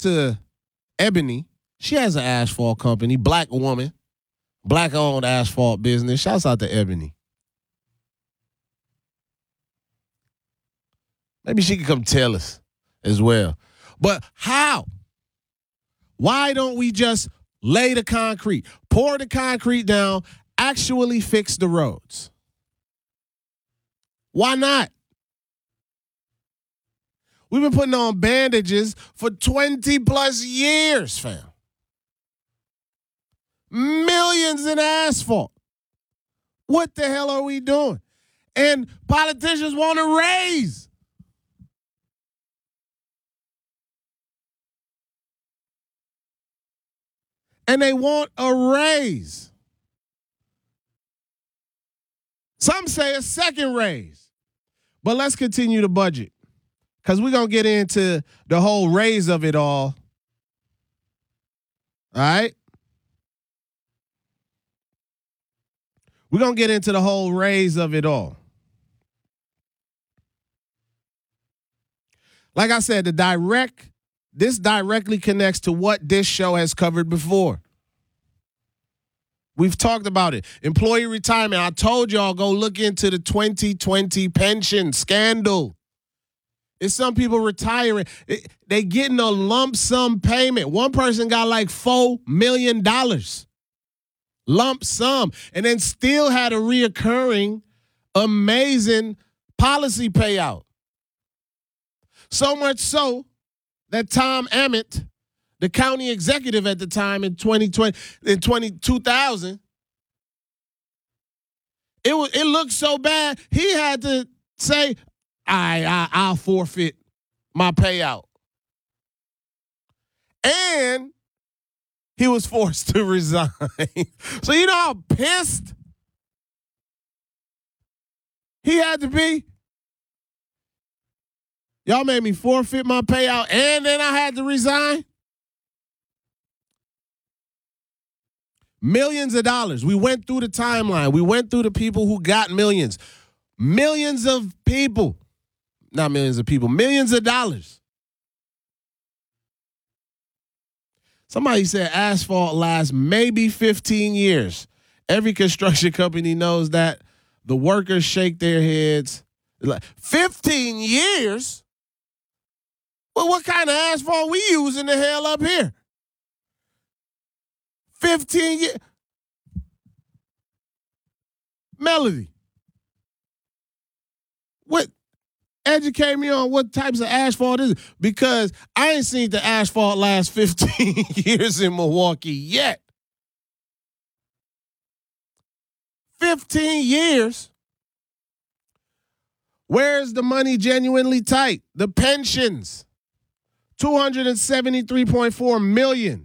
to Ebony. She has an asphalt company, black woman, black-owned asphalt business. Shouts out to Ebony. Maybe she can come tell us as well. But how? Why don't we just lay the concrete, pour the concrete down, actually fix the roads? Why not? We've been putting on bandages for 20 plus years, fam. Millions in asphalt. What the hell are we doing? And politicians want to raise. And they want a raise. Some say a second raise. But let's continue the budget. Because we're going to get into the whole raise of it all. All right? We're going to get into the whole raise of it all. Like I said, this directly connects to what this show has covered before. We've talked about it. Employee retirement. I told y'all go look into the 2020 pension scandal. It's some people retiring. They getting a lump sum payment. One person got like $4 million. Lump sum. And then still had a reoccurring, amazing policy payout. So much so that Tom Ammett, the county executive at the time in 2000, it looked so bad, he had to say, I'll forfeit my payout. And he was forced to resign. So you know how pissed he had to be? Y'all made me forfeit my payout and then I had to resign? Millions of dollars. We went through the timeline. We went through the people who got millions. Millions of people. Not millions of people, millions of dollars. Somebody said asphalt lasts maybe 15 years. Every construction company knows that. The workers shake their heads. Like, 15 years? Well, what kind of asphalt we using the hell up here? 15 years. Melody. What? Educate me on what types of asphalt is it? Because I ain't seen the asphalt last 15 years in Milwaukee yet. 15 years. Where's the money genuinely tight? The pensions. $273.4 million.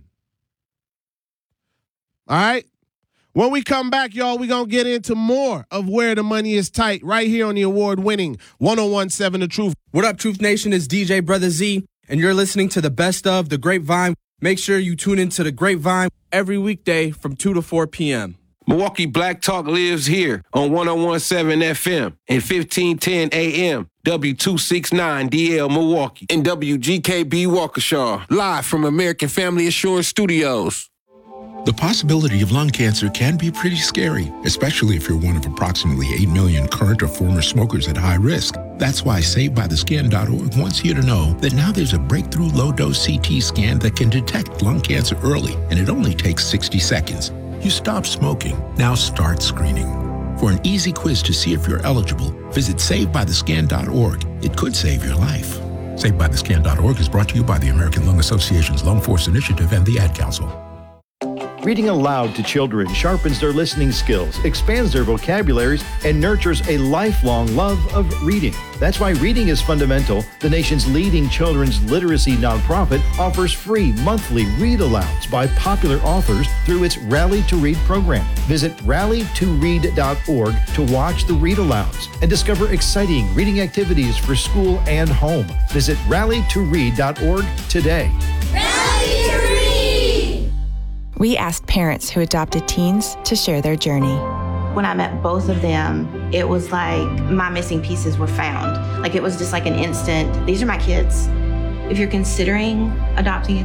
All right? When we come back, y'all, we're going to get into more of where the money is tight right here on the award-winning 101.7 The Truth. What up, Truth Nation? It's DJ Brother Z, and you're listening to the best of The Grapevine. Make sure you tune into The Grapevine every weekday from 2 to 4 p.m. Milwaukee Black Talk lives here on 101.7 FM and 1510 AM, W269DL Milwaukee, and WGKB Waukesha, live from American Family Assurance Studios. The possibility of lung cancer can be pretty scary, especially if you're one of approximately 8 million current or former smokers at high risk. That's why SaveByTheScan.org wants you to know that now there's a breakthrough low-dose CT scan that can detect lung cancer early, and it only takes 60 seconds. You stop smoking, now start screening. For an easy quiz to see if you're eligible, visit SaveByTheScan.org. It could save your life. SaveByTheScan.org is brought to you by the American Lung Association's Lung Force Initiative and the Ad Council. Reading aloud to children sharpens their listening skills, expands their vocabularies, and nurtures a lifelong love of reading. That's why Reading is Fundamental, the nation's leading children's literacy nonprofit, offers free monthly read-alouds by popular authors through its Rally to Read program. Visit rallytoread.org to watch the read-alouds and discover exciting reading activities for school and home. Visit rallytoread.org today. Rally to Read! We asked parents who adopted teens to share their journey. When I met both of them, it was like my missing pieces were found. Like it was just like an instant, these are my kids. If you're considering adopting